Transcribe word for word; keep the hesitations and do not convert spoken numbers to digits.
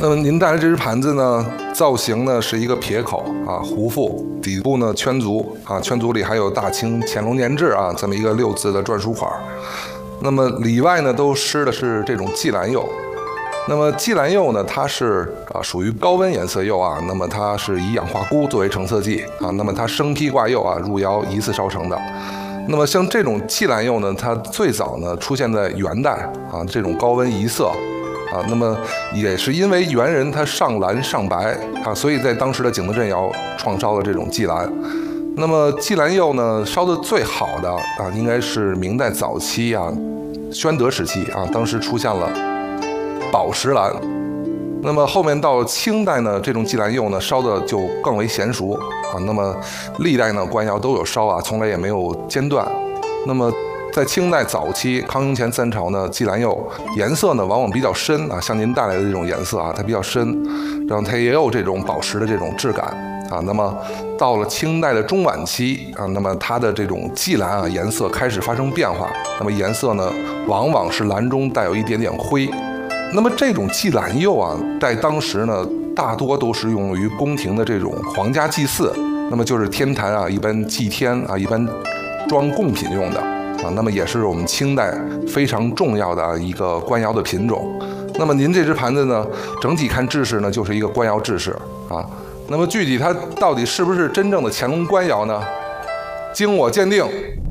那么您带来这只盘子呢，造型呢是一个撇口啊，弧腹，底部呢圈足啊，圈足里还有大清乾隆年制啊这么一个六字的篆书款。那么里外呢都施的是这种蓟兰釉。那么蓟兰釉呢，它是啊属于高温颜色釉啊，那么它是以氧化钴作为成色剂啊，那么它生坯挂釉啊，入窑一次烧成的。那么像这种蓟兰釉呢，它最早呢出现在元代啊，这种高温一色。啊，那么也是因为元人他上蓝上白啊，所以在当时的景德镇窑创烧了这种蓟兰。那么蓟兰釉呢，烧的最好的啊，应该是明代早期啊，宣德时期啊，当时出现了宝石蓝。那么后面到清代呢，这种蓟兰釉呢烧的就更为娴熟啊。那么历代呢官窑都有烧啊，从来也没有间断。那么在清代早期，康雍乾三朝呢，蓟兰釉颜色呢往往比较深啊，像您带来的这种颜色啊，它比较深，然后它也有这种宝石的这种质感啊。那么到了清代的中晚期啊，那么它的这种蓟兰啊颜色开始发生变化，那么颜色呢往往是蓝中带有一点点灰。那么这种蓟兰釉啊，在当时呢大多都是用于宫廷的这种皇家祭祀，那么就是天坛啊，一般祭天啊，一般装贡品用的。啊，那么也是我们清代非常重要的一个官窑的品种。那么您这只盘子呢，整体看制式呢，就是一个官窑制式啊。那么具体它到底是不是真正的乾隆官窑呢？经我鉴定，